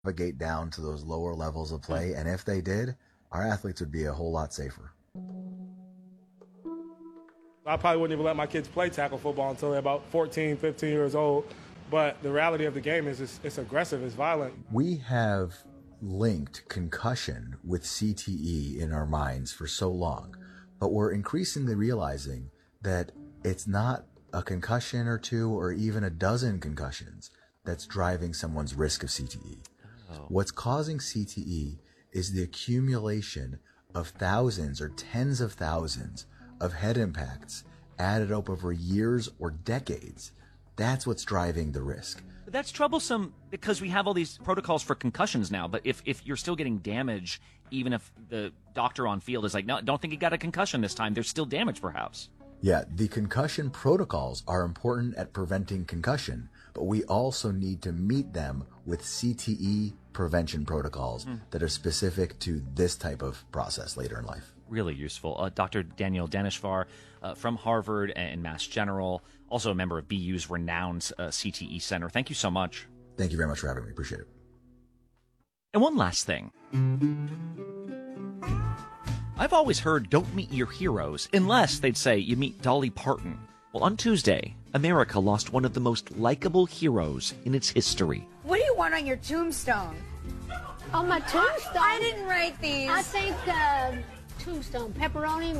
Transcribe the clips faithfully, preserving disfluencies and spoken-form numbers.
navigate down to those lower levels of play, and if they did, our athletes would be a whole lot safer. I probably wouldn't even let my kids play tackle football until they're about fourteen, fifteen years old. But the reality of the game is it's, it's aggressive, it's violent. We have linked concussion with C T E in our minds for so long, but we're increasingly realizing that it's not a concussion or two or even a dozen concussions that's driving someone's risk of C T E. Oh. What's causing C T E is the accumulation of thousands or tens of thousands of head impacts added up over years or decades. That's what's driving the risk. But that's troublesome because we have all these protocols for concussions now. But if, if you're still getting damage, even if the doctor on field is like, no, don't think you got a concussion this time, there's still damage perhaps. Yeah, the concussion protocols are important at preventing concussion, but we also need to meet them with C T E prevention protocols mm. that are specific to this type of process later in life. Really useful. Uh, Doctor Daniel Daneshvar uh, from Harvard and Mass General, also a member of B U's renowned uh, C T E Center. Thank you so much. Thank you very much for having me. Appreciate it. And one last thing. I've always heard don't meet your heroes unless they'd say you meet Dolly Parton. Well, on Tuesday, America lost one of the most likable heroes in its history. What do you want on your tombstone? On my tombstone? I didn't write these. I think uh, tombstone, pepperoni.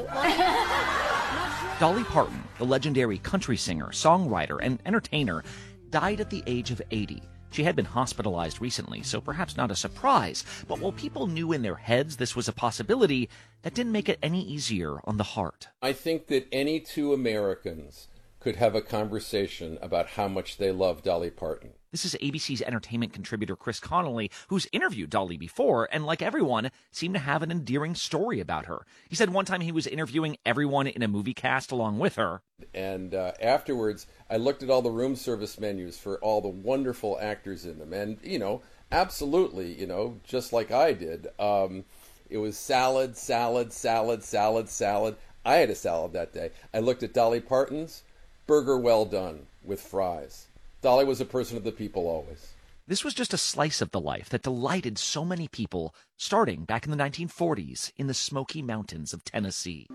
Uh, Dolly Parton, the legendary country singer, songwriter, and entertainer, died at the age of eighty. She had been hospitalized recently, so perhaps not a surprise. But while people knew in their heads this was a possibility, that didn't make it any easier on the heart. I think that any two Americans could have a conversation about how much they love Dolly Parton. This is A B C's entertainment contributor Chris Connolly, who's interviewed Dolly before, and like everyone, seemed to have an endearing story about her. He said one time he was interviewing everyone in a movie cast along with her. And uh, afterwards, I looked at all the room service menus for all the wonderful actors in them. And, you know, absolutely, you know, just like I did. Um, it was salad, salad, salad, salad, salad. I had a salad that day. I looked at Dolly Parton's, burger well done with fries. Dolly was a person of the people always. This was just a slice of the life that delighted so many people, starting back in the nineteen forties in the Smoky Mountains of Tennessee.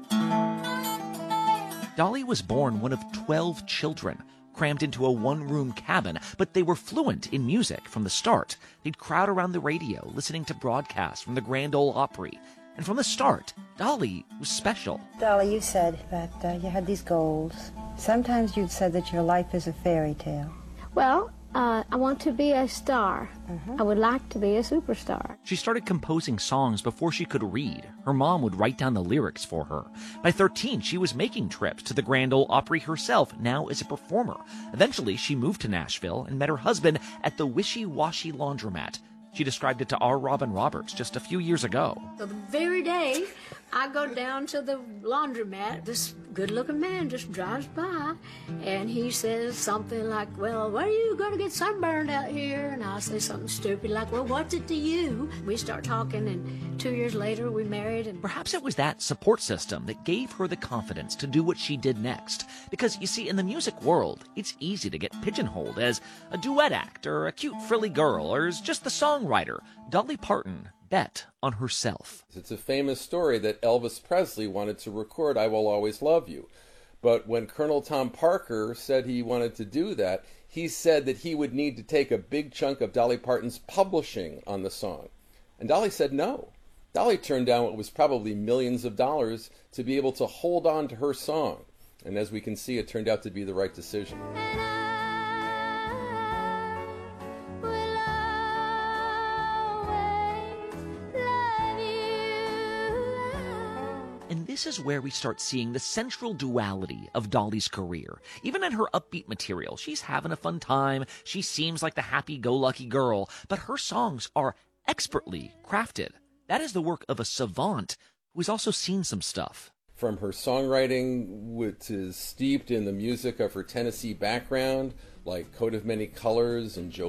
Dolly was born one of twelve children, crammed into a one-room cabin, but they were fluent in music from the start. They'd crowd around the radio, listening to broadcasts from the Grand Ole Opry. And from the start, Dolly was special. Dolly, you said that uh, you had these goals. Sometimes you've said that your life is a fairy tale. well, uh, I want to be a star. Uh-huh. I would like to be a superstar. She started composing songs before she could read. Her mom would write down the lyrics for her. By thirteen, she was making trips to the Grand Ole Opry herself, now as a performer. Eventually, she moved to Nashville and met her husband at the Wishy Washy Laundromat. She described it to R. Robin Roberts just a few years ago. So the very day I go down to the laundromat, this good-looking man just drives by, and he says something like, well, what are you going to get sunburned out here? And I say something stupid like, well, what's it to you? We start talking, and two years later we married. And perhaps it was that support system that gave her the confidence to do what she did next. Because, you see, in the music world, it's easy to get pigeonholed as a duet act or a cute frilly girl or as just the songwriter. Dolly Parton bet on herself. It's a famous story that Elvis Presley wanted to record I Will Always Love You. But when Colonel Tom Parker said he wanted to do that, he said that he would need to take a big chunk of Dolly Parton's publishing on the song. And Dolly said no. Dolly turned down what was probably millions of dollars to be able to hold on to her song. And as we can see, it turned out to be the right decision. This is where we start seeing the central duality of Dolly's career. Even in her upbeat material, she's having a fun time, she seems like the happy-go-lucky girl, but her songs are expertly crafted. That is the work of a savant who has also seen some stuff. From her songwriting, which is steeped in the music of her Tennessee background, like Coat of Many Colors and Joe